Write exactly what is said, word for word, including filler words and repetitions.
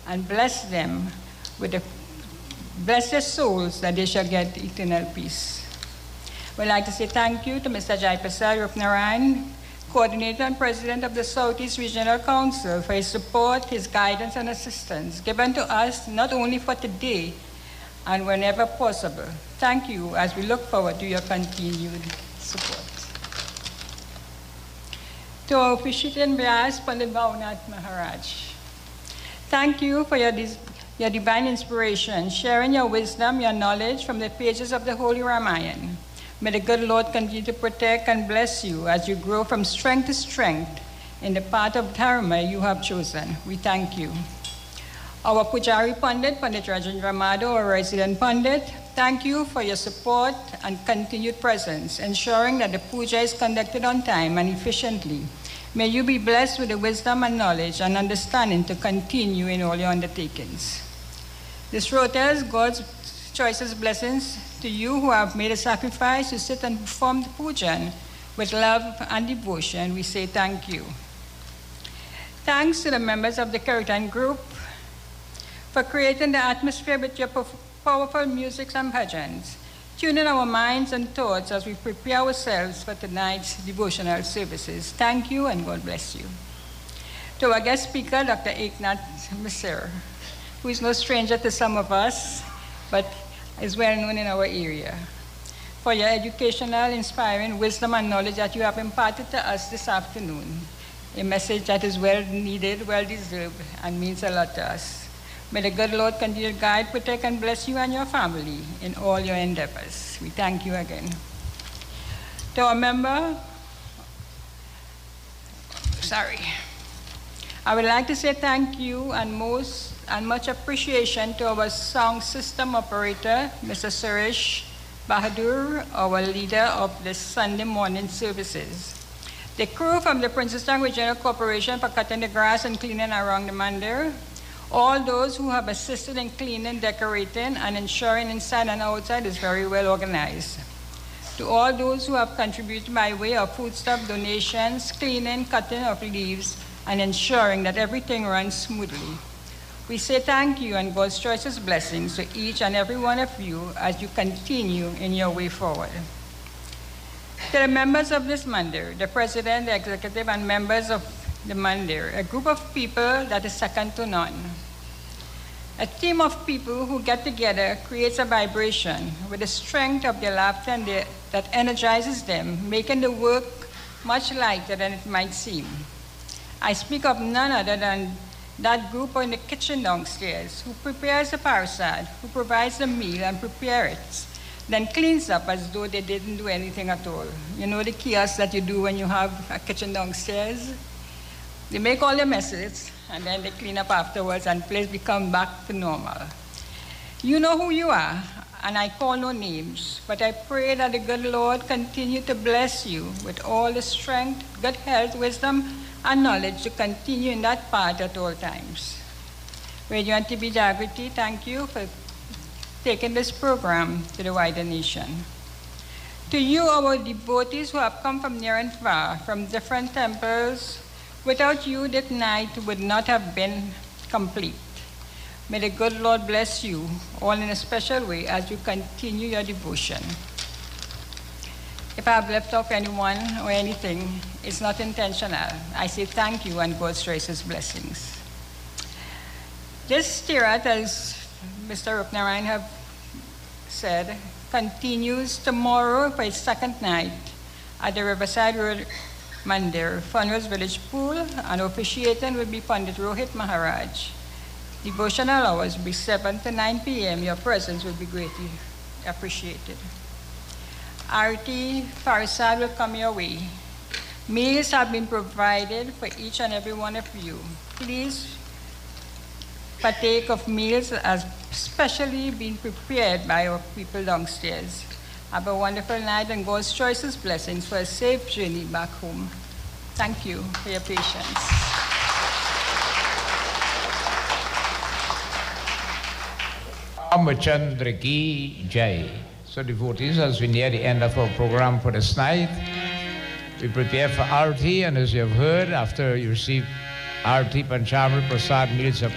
and bless them with the bless their souls that they shall get eternal peace. We'd like to say thank you to Mister Jaipasar Rupnarayan, Coordinator and President of the Southeast Regional Council, for his support, his guidance and assistance given to us not only for today and whenever possible. Thank you as we look forward to your continued support. To our officiating Vyas, Pandit Bhavanath Maharaj, thank you for your, your divine inspiration, sharing your wisdom, your knowledge from the pages of the Holy Ramayana. May the good Lord continue to protect and bless you as you grow from strength to strength in the path of Dharma you have chosen. We thank you. Our Pujari Pandit, Pandit Rajendra Madhav, our resident Pandit, thank you for your support and continued presence, ensuring that the puja is conducted on time and efficiently. May you be blessed with the wisdom and knowledge and understanding to continue in all your undertakings. This rotas God's choicest blessings to you who have made a sacrifice to sit and perform the puja with love and devotion. We say thank you. Thanks to the members of the Kirtan group for creating the atmosphere with your powerful music and bhajans, tuning our minds and thoughts as we prepare ourselves for tonight's devotional services. Thank you and God bless you. To our guest speaker, Doctor Eknath Misra, who is no stranger to some of us, but is well known in our area, for your educational, inspiring wisdom and knowledge that you have imparted to us this afternoon, a message that is well needed, well deserved, and means a lot to us. May the good Lord continue to guide, protect, and bless you and your family in all your endeavors. We thank you again. To our member, sorry, I would like to say thank you and most and much appreciation to our sound system operator, Mister Suresh Bahadur, our leader of the Sunday morning services. The crew from the Princeton Regional Corporation for cutting the grass and cleaning around the mandir. All those who have assisted in cleaning, decorating, and ensuring inside and outside is very well organized. To all those who have contributed by way of foodstuff donations, cleaning, cutting of leaves, and ensuring that everything runs smoothly. We say thank you and God's choicest blessings to each and every one of you as you continue in your way forward. To the members of this mandir, the president, the executive, and members of the mandir, a group of people that is second to none. A team of people who get together creates a vibration with the strength of their laughter and their, that energizes them, making the work much lighter than it might seem. I speak of none other than that group in the kitchen downstairs who prepares the parasad, who provides the meal and prepares it, then cleans up as though they didn't do anything at all. You know the kiosk that you do when you have a kitchen downstairs? They make all the messes and then they clean up afterwards and place become back to normal. You know who you are, and I call no names, but I pray that the good Lord continue to bless you with all the strength, good health, wisdom, and knowledge to continue in that path at all times. Radio and T V Jagriti, thank you for taking this program to the wider nation. To you, our devotees who have come from near and far, from different temples, without you that night would not have been complete. May the good Lord bless you all in a special way as you continue your devotion. If I have left off anyone or anything, it's not intentional. I say thank you and God's gracious blessings. This tirat, as Mister Rupnarayan have said, continues tomorrow for its second night at the Riverside Road Mandir, Funrose Village Pool, and officiating will be Pandit Rohit Maharaj. Devotional hours will be seven to nine p m Your presence will be greatly appreciated. Arti Farsad will come your way. Meals have been provided for each and every one of you. Please partake of meals as specially being prepared by our people downstairs. Have a wonderful night and God's choicest blessings for a safe journey back home. Thank you for your patience. Ramachandra ki Jai. So devotees, as we near the end of our program for this night, we prepare for Arti, and as you have heard, after you receive Arti Panchamrit Prasad meals of